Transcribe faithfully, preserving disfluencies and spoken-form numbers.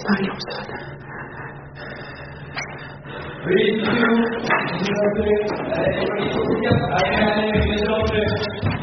Williamson. Oui, allez, allez, allez, allez, allez, allez, allez, allez, allez, allez, allez, allez, allez,